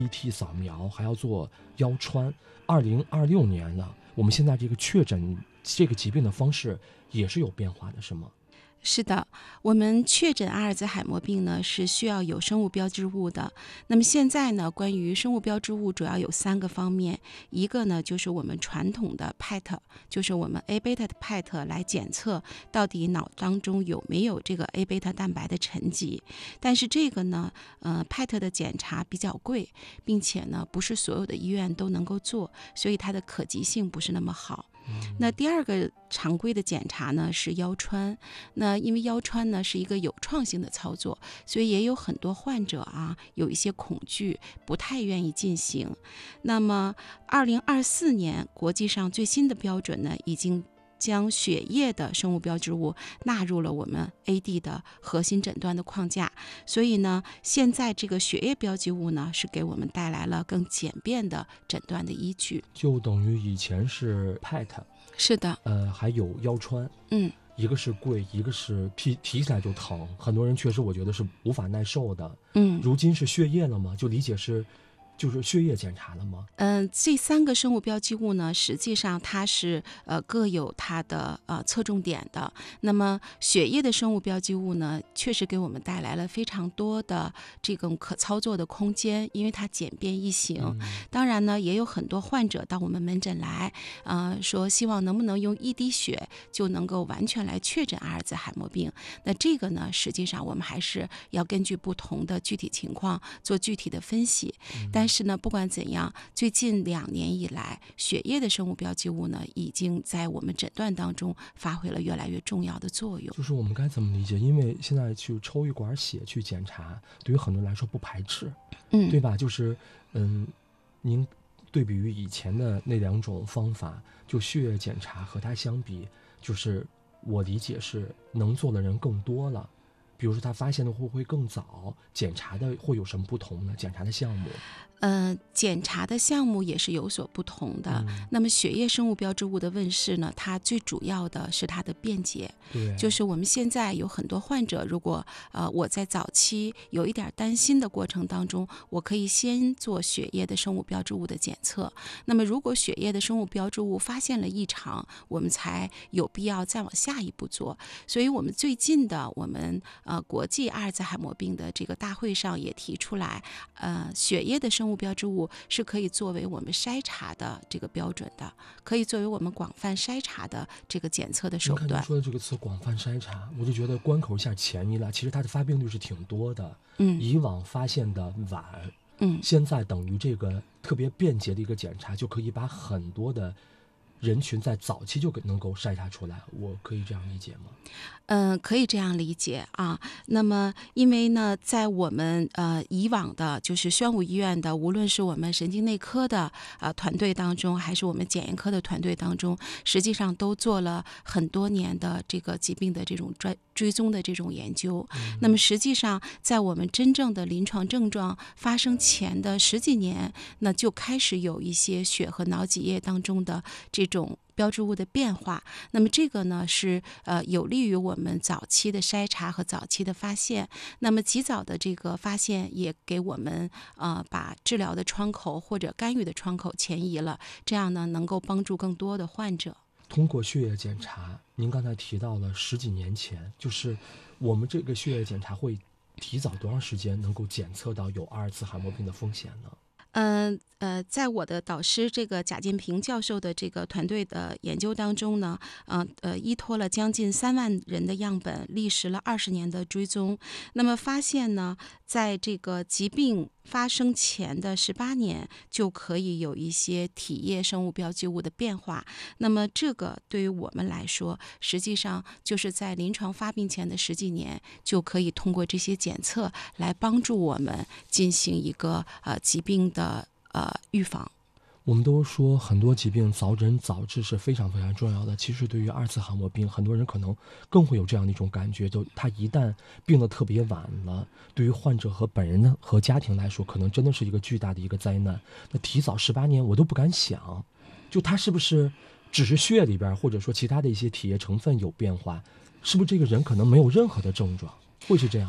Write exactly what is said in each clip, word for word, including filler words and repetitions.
C T 扫描，还要做腰穿。二零二六年了，我们现在这个确诊这个疾病的方式也是有变化的，是吗？ 是的，我们确诊阿尔兹海默病呢是需要有生物标志物的。那么现在呢，关于生物标志物主要有三个方面，一个呢就是我们传统的 P E T， 就是我们 A 贝塔的 P E T 来检测到底脑当中有没有这个 A 贝塔蛋白的沉积。但是这个呢，呃 P E T 的检查比较贵，并且呢不是所有的医院都能够做，所以它的可及性不是那么好。那第二个常规的检查呢是腰穿，那因为腰穿呢是一个有创性的操作，所以也有很多患者啊有一些恐惧，不太愿意进行。那么二零二四年国际上最新的标准呢，已经将血液的生物标志物纳入了我们 A D 的核心诊断的框架，所以呢，现在这个血液标记物呢，是给我们带来了更简便的诊断的依据。 就等于以前是 P E T， 是的， 呃，还有腰穿， 嗯， 一个是贵，一个是提提起来就疼，很多人确实我觉得是无法耐受的。 嗯， 如今是血液了吗？就理解是。就是血液检查了吗？ 嗯、呃，这三个生物标记物呢，实际上它是呃各有它的呃侧重点的。那么血液的生物标记物呢，确实给我们带来了非常多的这种可操作的空间，因为它简便易行。嗯、当然呢，也有很多患者到我们门诊来，呃，说希望能不能用一滴血就能够完全来确诊阿尔兹海默病。那这个呢，实际上我们还是要根据不同的具体情况做具体的分析。嗯、但是是呢，不管怎样，最近两年以来，血液的生物标记物呢，已经在我们诊断当中发挥了越来越重要的作用。 就是我们该怎么理解？因为现在去抽一管血去检查，对于很多人来说不排斥，嗯，对吧？就是嗯，您对比于以前的那两种方法，就血液检查和它相比，就是我理解是能做的人更多了。比如说他发现的会不会更早？检查的会有什么不同呢？检查的项目？ 呃，检查的项目也是有所不同的。嗯、那么血液生物标志物的问世呢，它最主要的是它的便捷。 对， 就是我们现在有很多患者，如果呃我在早期有一点担心的过程当中，我可以先做血液的生物标志物的检测。那么如果血液的生物标志物发现了异常，我们才有必要再往下一步做。所以我们最近的我们呃国际阿尔兹海默病的这个大会上也提出来，呃血液的生物标志物是可以作为我们筛查的这个标准的，可以作为我们广泛筛查的这个检测的手段。 你看您说的这个词广泛筛查，我就觉得关口一下前移了。其实它的发病率是挺多的，嗯，以往发现的晚，嗯，现在等于这个特别便捷的一个检查，就可以把很多的人群在早期就能够筛查出来，我可以这样理解吗？ 嗯、呃，可以这样理解啊。那么，因为呢，在我们呃以往的，就是宣武医院的，无论是我们神经内科的呃团队当中，还是我们检验科的团队当中，实际上都做了很多年的这个疾病的这种追追踪的这种研究。嗯、那么，实际上在我们真正的临床症状发生前的十几年，那就开始有一些血和脑脊液当中的这种标志物的变化。那么这个呢是呃有利于我们早期的筛查和早期的发现。那么及早的这个发现也给我们呃把治疗的窗口或者干预的窗口前移了，这样呢能够帮助更多的患者。 通过血液检查，您刚才提到了十几年前，就是我们这个血液检查会提早多长时间能够检测到有阿尔兹海默病的风险呢？ 嗯呃，在我的导师这个贾建平教授的这个团队的研究当中呢，呃呃，依托了将近三万人的样本，历时了二十年的追踪，那么发现呢，在这个疾病发生前的十八年就可以有一些体液生物标记物的变化。那么这个对于我们来说，实际上就是在临床发病前的十几年就可以通过这些检测来帮助我们进行一个呃疾病的呃预防。 我们都说很多疾病早诊早治是非常非常重要的，其实对于阿尔茨海默病，很多人可能更会有这样的一种感觉，就他一旦病得特别晚了，对于患者和本人呢和家庭来说，可能真的是一个巨大的一个灾难。那提早十八年我都不敢想，就他是不是只是血里边或者说其他的一些体液成分有变化，是不是这个人可能没有任何的症状，会是这样吗？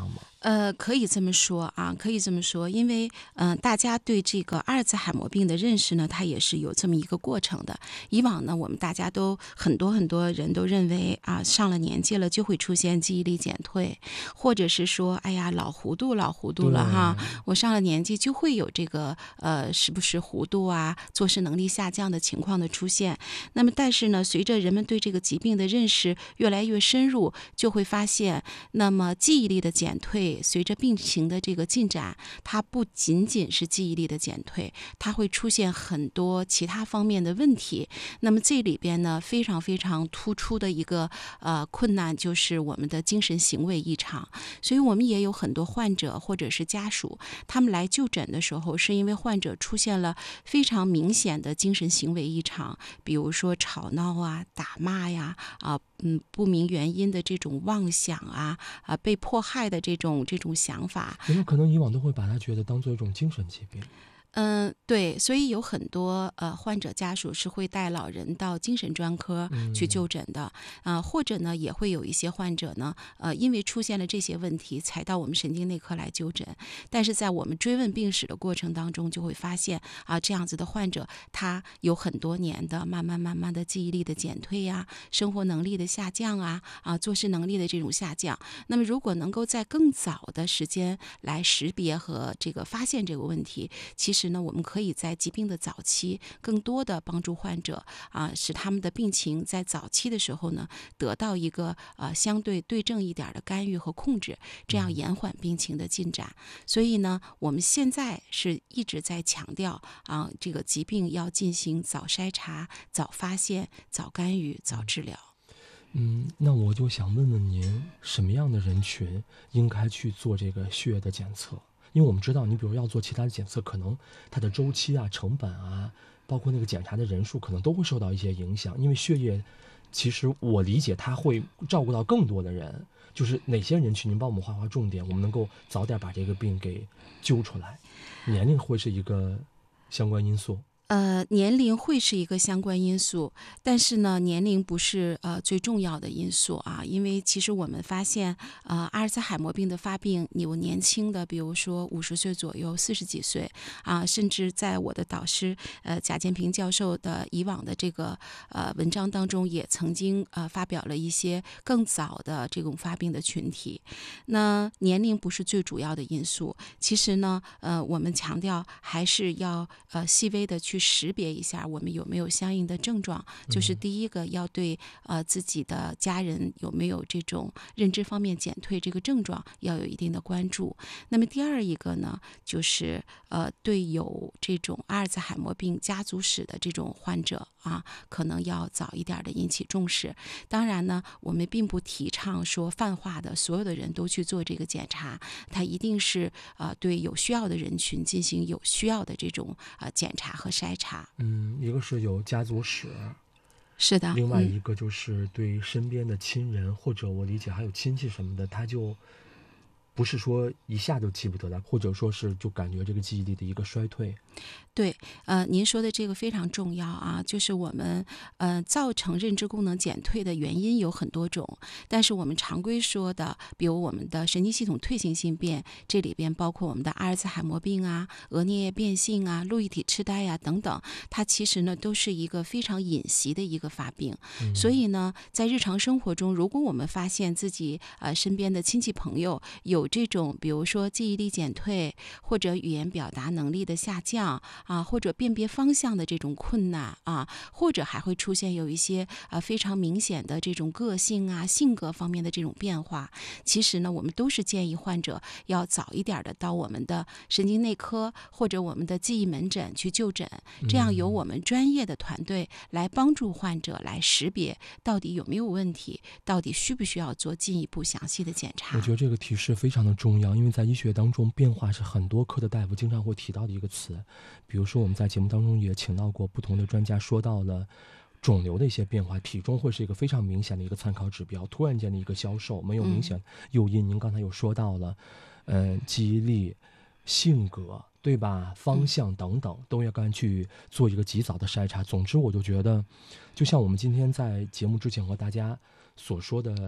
呃，可以这么说啊，可以这么说，因为嗯、呃，大家对这个阿尔兹海默病的认识呢，它也是有这么一个过程的。以往呢，我们大家都很多很多人都认为啊，上了年纪了就会出现记忆力减退，或者是说，哎呀，老糊涂老糊涂了哈，我上了年纪就会有这个呃，时不时糊涂啊，做事能力下降的情况的出现。那么，但是呢，随着人们对这个疾病的认识越来越深入，就会发现，那么记忆力的减退。随着病情的这个进展，它不仅仅是记忆力的减退，它会出现很多其他方面的问题。那么这里边呢，非常非常突出的一个呃困难就是我们的精神行为异常。所以我们也有很多患者或者是家属，他们来就诊的时候，是因为患者出现了非常明显的精神行为异常，比如说吵闹啊、打骂呀、啊、嗯不明原因的这种妄想啊、啊被迫害的这种这种想法。 有没有可能以往都会把它觉得当做一种精神疾病？ 嗯，对，所以有很多呃患者家属是会带老人到精神专科去就诊的，啊、呃，或者呢也会有一些患者呢，呃，因为出现了这些问题才到我们神经内科来就诊，但是在我们追问病史的过程当中，就会发现啊、这样子的患者他有很多年的慢慢慢慢的记忆力的减退呀、生活能力的下降啊，啊，做事能力的这种下降。那么如果能够在更早的时间来识别和这个发现这个问题，其实呢，我们可以在疾病的早期更多的帮助患者啊，使他们的病情在早期的时候呢，得到一个呃相对对症一点的干预和控制，这样延缓病情的进展。所以呢，我们现在是一直在强调啊，这个疾病要进行早筛查、早发现、早干预、早治疗。 嗯，那我就想问问您，什么样的人群应该去做这个血液的检测？因为我们知道，你比如要做其他的检测，可能它的周期啊、成本啊，包括那个检查的人数，可能都会受到一些影响。因为血液，其实我理解它会照顾到更多的人，就是哪些人群，您帮我们划划重点，我们能够早点把这个病给揪出来。年龄会是一个相关因素。 呃，年龄会是一个相关因素，但是呢，年龄不是呃最重要的因素啊，因为其实我们发现，呃，阿尔兹海默病的发病有年轻的，比如说五十岁左右、四十几岁啊，甚至在我的导师呃贾建平教授的以往的这个呃文章当中，也曾经呃发表了一些更早的这种发病的群体。那年龄不是最主要的因素，其实呢，呃，我们强调还是要呃细微的去识别一下我们有没有相应的症状，就是第一个要对呃自己的家人有没有这种认知方面减退这个症状要有一定的关注。那么第二一个呢，就是呃对有这种阿尔兹海默病家族史的这种患者啊，可能要早一点的引起重视。当然呢，我们并不提倡说泛化的所有的人都去做这个检查，它一定是呃对有需要的人群进行有需要的这种呃检查和筛查。 嗯，一个是有家族史， 是的， 另外一个就是对身边的亲人、嗯、或者我理解还有亲戚什么的，他就不是说一下就记不得了，或者说是就感觉这个记忆力的一个衰退。 对，呃，您说的这个非常重要啊，就是我们呃造成认知功能减退的原因有很多种，但是我们常规说的，比如我们的神经系统退行性变，这里边包括我们的阿尔兹海默病啊、额颞叶变性啊、路易体痴呆呀、啊、等等，它其实呢都是一个非常隐习的一个发病。嗯、所以呢，在日常生活中，如果我们发现自己呃身边的亲戚朋友有这种，比如说记忆力减退或者语言表达能力的下降。啊，或者辨别方向的这种困难啊，或者还会出现有一些啊非常明显的这种个性啊、性格方面的这种变化。其实呢，我们都是建议患者要早一点的到我们的神经内科或者我们的记忆门诊去就诊，这样由我们专业的团队来帮助患者来识别到底有没有问题，到底需不需要做进一步详细的检查。 我觉得这个提示非常的重要，因为在医学当中，变化是很多科的大夫经常会提到的一个词。比如说我们在节目当中也请到过不同的专家，说到了肿瘤的一些变化，体重会是一个非常明显的一个参考指标。突然间的一个消瘦没有明显诱因，嗯、您刚才有说到了，呃，记忆力、性格，对吧？方向等等，都要该去做一个及早的筛查。总之，我就觉得，就像我们今天在节目之前和大家所说的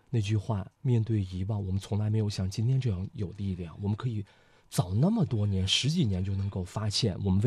那句话，面对遗忘，我们从来没有像今天这样有力量，我们可以早那么多年十几年就能够发现我们为